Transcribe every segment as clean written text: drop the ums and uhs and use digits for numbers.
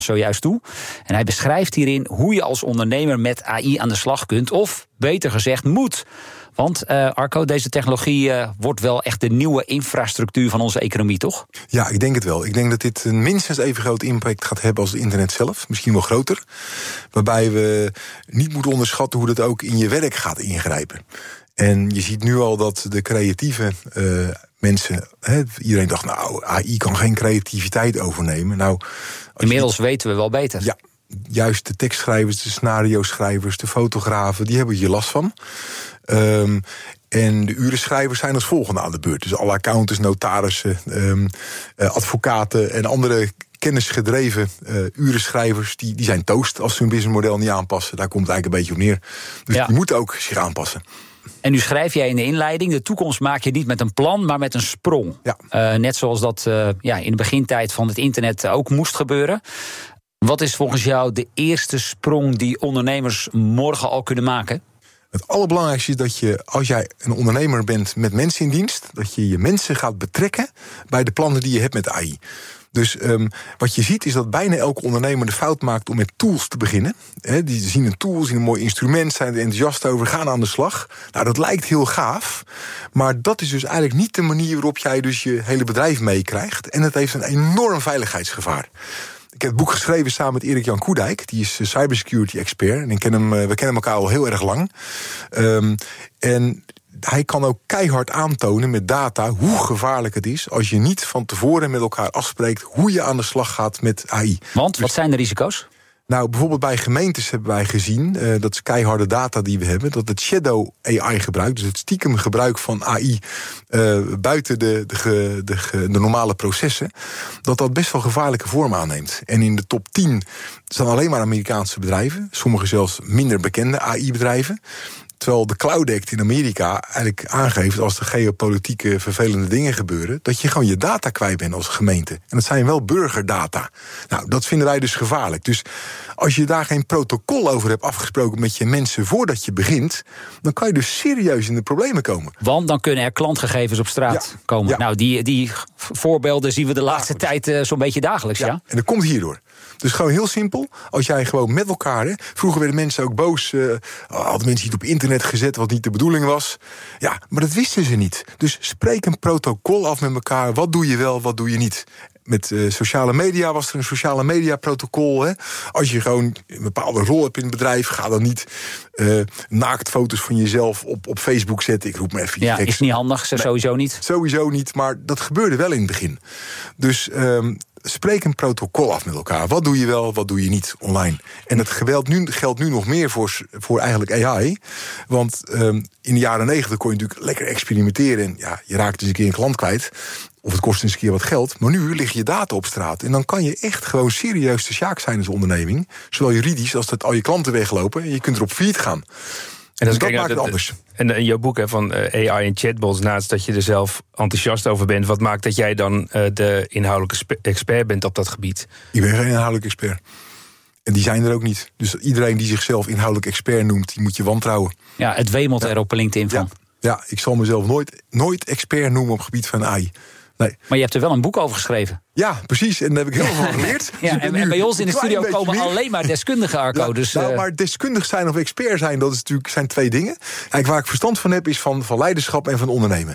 zojuist toe. En hij beschrijft hierin hoe je als ondernemer met AI aan de slag kunt, of beter gezegd moet. Want Arco, deze technologie wordt wel echt de nieuwe infrastructuur van onze economie, toch? Ja, ik denk het wel. Ik denk dat dit een minstens even groot impact gaat hebben als het internet zelf. Misschien wel groter. Waarbij we niet moeten onderschatten hoe dat ook in je werk gaat ingrijpen. En je ziet nu al dat de creatieve mensen... iedereen dacht, AI kan geen creativiteit overnemen. Nou, inmiddels weten we wel beter. Ja, juist de tekstschrijvers, de scenario-schrijvers, de fotografen, die hebben hier last van. En de urenschrijvers zijn als volgende aan de beurt. Dus alle accountants, notarissen, advocaten en andere kennisgedreven urenschrijvers, die zijn toast als ze hun businessmodel niet aanpassen. Daar komt het eigenlijk een beetje op neer. Dus die moeten ook zich aanpassen. En nu schrijf jij in de inleiding, de toekomst maak je niet met een plan, maar met een sprong. Ja. Net zoals dat in de begintijd van het internet ook moest gebeuren. Wat is volgens jou de eerste sprong die ondernemers morgen al kunnen maken? Het allerbelangrijkste is dat je, als jij een ondernemer bent met mensen in dienst, dat je je mensen gaat betrekken bij de plannen die je hebt met AI. Dus wat je ziet is dat bijna elke ondernemer de fout maakt om met tools te beginnen. Die zien een tool, zien een mooi instrument, zijn er enthousiast over, gaan aan de slag. Nou, dat lijkt heel gaaf, maar dat is dus eigenlijk niet de manier waarop jij dus je hele bedrijf meekrijgt. En het heeft een enorm veiligheidsgevaar. Ik heb het boek geschreven samen met Erik-Jan Koedijk. Die is cybersecurity expert. En we kennen elkaar al heel erg lang. En hij kan ook keihard aantonen met data hoe gevaarlijk het is als je niet van tevoren met elkaar afspreekt hoe je aan de slag gaat met AI. Want, wat zijn de risico's? Nou, bijvoorbeeld bij gemeentes hebben wij gezien, dat is keiharde data die we hebben, dat het shadow AI gebruik, dus het stiekem gebruik van AI buiten de normale processen, dat best wel gevaarlijke vorm aanneemt. En in de top 10 staan alleen maar Amerikaanse bedrijven, sommige zelfs minder bekende AI-bedrijven. Terwijl de Cloud Act in Amerika eigenlijk aangeeft, als er geopolitieke vervelende dingen gebeuren, dat je gewoon je data kwijt bent als gemeente. En dat zijn wel burgerdata. Nou, dat vinden wij dus gevaarlijk. Dus als je daar geen protocol over hebt afgesproken met je mensen voordat je begint, dan kan je dus serieus in de problemen komen. Want dan kunnen er klantgegevens op straat komen. Ja. Nou, die voorbeelden zien we de laatste tijd zo'n beetje dagelijks. Ja. En dat komt hierdoor. Dus gewoon heel simpel. Als jij gewoon met elkaar... Vroeger werden mensen ook boos. Hadden mensen iets op internet gezet wat niet de bedoeling was. Ja, maar dat wisten ze niet. Dus spreek een protocol af met elkaar. Wat doe je wel, wat doe je niet? Met sociale media was er een sociale media protocol. Hè? Als je gewoon een bepaalde rol hebt in het bedrijf, ga dan niet naaktfoto's van jezelf op Facebook zetten. Ik roep me even. Ja, is niet handig, sowieso niet. Sowieso niet, maar dat gebeurde wel in het begin. Dus spreek een protocol af met elkaar. Wat doe je wel, wat doe je niet online? En het geldt nu nog meer voor eigenlijk AI. Want in de jaren 90 kon je natuurlijk lekker experimenteren. En ja, je raakt dus een keer een klant kwijt. Of het kost eens een keer wat geld. Maar nu lig je data op straat. En dan kan je echt gewoon serieus de sjaak zijn als onderneming. Zowel juridisch als dat al je klanten weglopen. En je kunt erop failliet gaan. En dat maakt het anders. En in jouw boek van AI en chatbots, naast dat je er zelf enthousiast over bent, wat maakt dat jij dan de inhoudelijke expert bent op dat gebied? Ik ben geen inhoudelijk expert. En die zijn er ook niet. Dus iedereen die zichzelf inhoudelijk expert noemt, die moet je wantrouwen. Ja, het wemelt er op LinkedIn van. Ja, ik zal mezelf nooit expert noemen op het gebied van AI. Nee. Maar je hebt er wel een boek over geschreven. Ja, precies. En daar heb ik heel veel van geleerd. Ja, dus en bij ons in de studio komen alleen maar deskundigen, Arco. Ja, dus, maar deskundig zijn of expert zijn, dat is natuurlijk, zijn twee dingen. Eigenlijk waar ik verstand van heb, is van leiderschap en van ondernemen.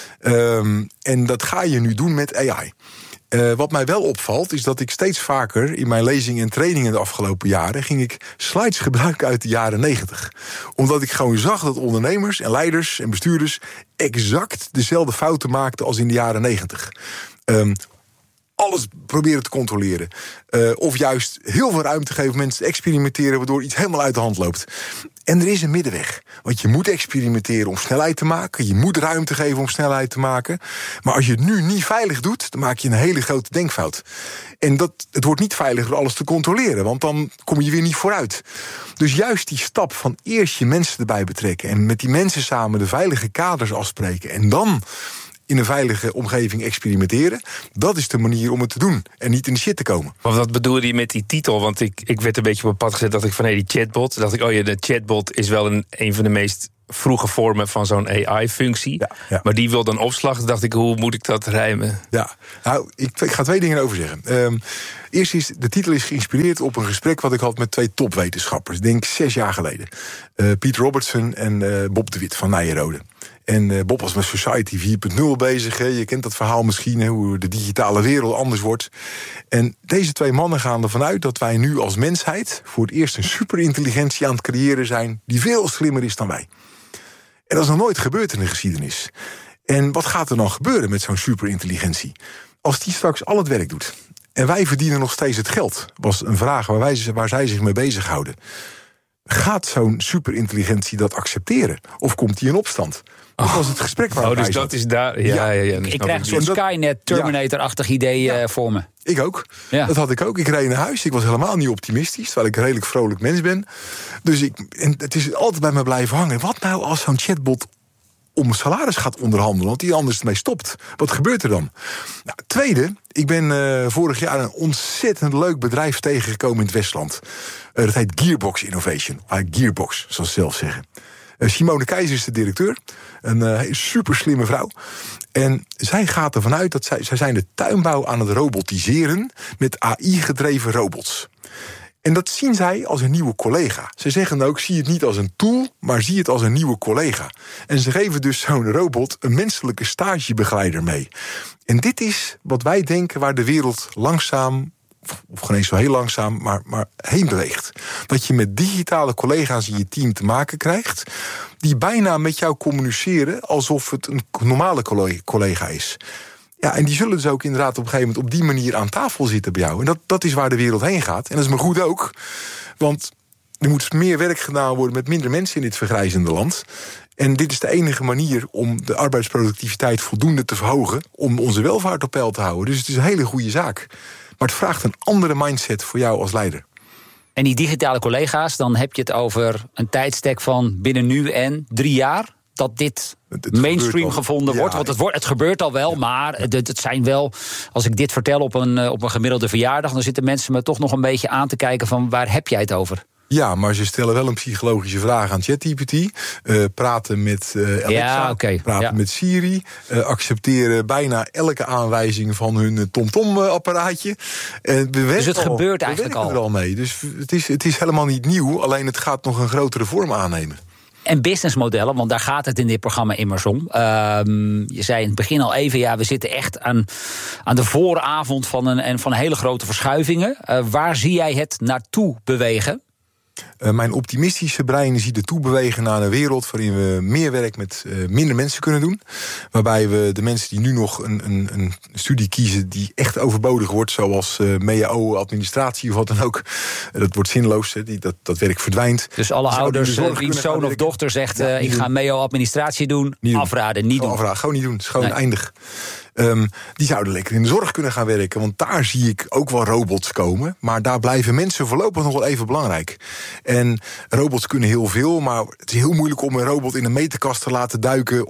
En dat ga je nu doen met AI. Wat mij wel opvalt, is dat ik steeds vaker in mijn lezingen en trainingen de afgelopen jaren ging ik slides gebruiken uit de jaren 90. Omdat ik gewoon zag dat ondernemers en leiders en bestuurders exact dezelfde fouten maakten als in de jaren 90. Alles proberen te controleren. Of juist heel veel ruimte geven om mensen te experimenteren, waardoor iets helemaal uit de hand loopt. En er is een middenweg. Want je moet experimenteren om snelheid te maken. Je moet ruimte geven om snelheid te maken. Maar als je het nu niet veilig doet, dan maak je een hele grote denkfout. En het wordt niet veilig door alles te controleren, want dan kom je weer niet vooruit. Dus juist die stap van eerst je mensen erbij betrekken en met die mensen samen de veilige kaders afspreken en dan in een veilige omgeving experimenteren, dat is de manier om het te doen. En niet in de shit te komen. Maar wat bedoelde je met die titel? Want ik werd een beetje op het pad gezet, dacht ik van die chatbot. Dacht ik, de chatbot is wel een van de meest vroege vormen van zo'n AI-functie. Ja. Maar die wil dan opslag. Toen dacht ik, hoe moet ik dat rijmen? Ja, nou, ik ga 2 dingen over zeggen. Eerst is, de titel is geïnspireerd op een gesprek wat ik had met 2 topwetenschappers. Denk 6 jaar geleden. Piet Robertson en Bob de Wit van Nyenrode. En Bob was met Society 4.0 bezig. Hè. Je kent dat verhaal misschien, hè, hoe de digitale wereld anders wordt. En deze 2 mannen gaan ervan uit dat wij nu als mensheid voor het eerst een superintelligentie aan het creëren zijn die veel slimmer is dan wij. En dat is nog nooit gebeurd in de geschiedenis. En wat gaat er dan gebeuren met zo'n superintelligentie? Als die straks al het werk doet. En wij verdienen nog steeds het geld. Was een vraag waar zij zich mee bezighouden. Gaat zo'n superintelligentie dat accepteren? Of komt die in opstand? Dat was het gesprek waar dus dat is daar. Ja, ik krijg een soort Skynet, Terminator-achtig idee voor me. Ik ook. Ja. Dat had ik ook. Ik reed naar huis. Ik was helemaal niet optimistisch, terwijl ik een redelijk vrolijk mens ben. Dus het is altijd bij me blijven hangen. Wat nou als zo'n chatbot om salaris gaat onderhandelen, want die anders mee stopt? Wat gebeurt er dan? Nou, tweede, ik ben vorig jaar een ontzettend leuk bedrijf tegengekomen in het Westland. Dat heet Gearbox Innovation. Gearbox, zoals ze zelf zeggen. Simone Keizer is de directeur. Een super slimme vrouw. En zij gaat ervan uit dat zij zijn de tuinbouw aan het robotiseren met AI-gedreven robots. En dat zien zij als een nieuwe collega. Ze zeggen ook, zie het niet als een tool, maar zie het als een nieuwe collega. En ze geven dus zo'n robot een menselijke stagebegeleider mee. En dit is wat wij denken waar de wereld langzaam, of geen eens zo heel langzaam, maar heen beweegt. Dat je met digitale collega's in je team te maken krijgt die bijna met jou communiceren alsof het een normale collega is. Ja, en die zullen dus ook inderdaad op een gegeven moment op die manier aan tafel zitten bij jou. En dat is waar de wereld heen gaat. En dat is maar goed ook, want er moet meer werk gedaan worden met minder mensen in dit vergrijzende land. En dit is de enige manier om de arbeidsproductiviteit voldoende te verhogen, om onze welvaart op peil te houden. Dus het is een hele goede zaak. Maar het vraagt een andere mindset voor jou als leider. En die digitale collega's, dan heb je het over een tijdstek van binnen nu en 3 jaar... dat dit mainstream gevonden wordt. Want het gebeurt al wel, maar het zijn wel... als ik dit vertel op een gemiddelde verjaardag, dan zitten mensen me toch nog een beetje aan te kijken van waar heb jij het over? Ja, maar ze stellen wel een psychologische vraag aan ChatGPT. Praten met Alexa, praten met Siri. Accepteren bijna elke aanwijzing van hun TomTom-apparaatje. Dus het gebeurt eigenlijk al. Er al mee. Dus het is helemaal niet nieuw, alleen het gaat nog een grotere vorm aannemen. En businessmodellen, want daar gaat het in dit programma immers om. Je zei in het begin al even, we zitten echt aan de vooravond van hele grote verschuivingen. Waar zie jij het naartoe bewegen? Mijn optimistische brein ziet ertoe bewegen naar een wereld waarin we meer werk met minder mensen kunnen doen. Waarbij we de mensen die nu nog een studie kiezen die echt overbodig wordt, zoals MEAO, administratie of wat dan ook, dat wordt zinloos, dat werk verdwijnt. Dus alle ouders wiens zoon of dochter zegt, ik ga MEAO administratie doen, afraden, niet doen. Afraden, gewoon niet doen, het is gewoon eindig. Die zouden lekker in de zorg kunnen gaan werken, want daar zie ik ook wel robots komen. Maar daar blijven mensen voorlopig nog wel even belangrijk. En robots kunnen heel veel, maar het is heel moeilijk om een robot in een meterkast te laten duiken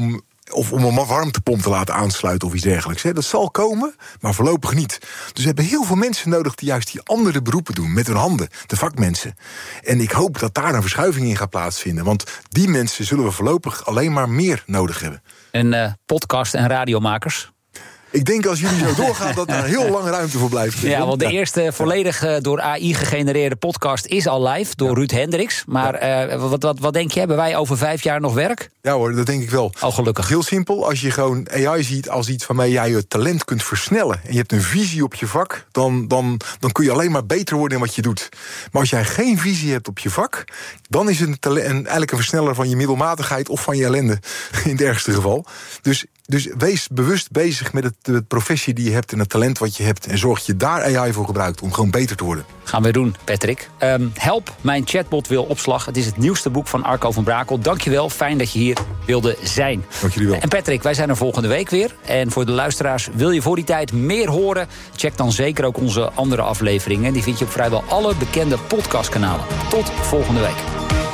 of om een warmtepomp te laten aansluiten of iets dergelijks. Dat zal komen, maar voorlopig niet. Dus we hebben heel veel mensen nodig die juist die andere beroepen doen, met hun handen, de vakmensen. En ik hoop dat daar een verschuiving in gaat plaatsvinden, want die mensen zullen we voorlopig alleen maar meer nodig hebben. En podcast- en radiomakers? Ik denk als jullie zo doorgaan dat er heel lang ruimte voor blijft. Ja, want de eerste volledig door AI gegenereerde podcast is al live door Ruud Hendricks. Maar wat denk je, hebben wij over 5 jaar nog werk? Ja hoor, dat denk ik wel. Oh, gelukkig. Heel simpel, als je gewoon AI ziet als iets waarmee jij je talent kunt versnellen en je hebt een visie op je vak, dan kun je alleen maar beter worden in wat je doet. Maar als jij geen visie hebt op je vak, dan is het eigenlijk een versneller van je middelmatigheid of van je ellende, in het ergste geval. Dus wees bewust bezig met de professie die je hebt en het talent wat je hebt. En zorg dat je daar AI voor gebruikt om gewoon beter te worden. Gaan we doen, Patrick. Help, mijn chatbot wil opslag. Het is het nieuwste boek van Arco van Brakel. Dankjewel, fijn dat je hier wilde zijn. Dank jullie wel. En Patrick, wij zijn er volgende week weer. En voor de luisteraars, wil je voor die tijd meer horen? Check dan zeker ook onze andere afleveringen. Die vind je op vrijwel alle bekende podcastkanalen. Tot volgende week.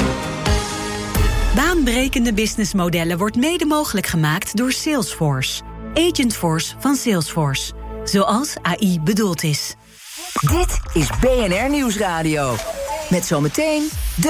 Baanbrekende businessmodellen wordt mede mogelijk gemaakt door Salesforce. Agentforce van Salesforce. Zoals AI bedoeld is. Dit is BNR Nieuwsradio. Met zometeen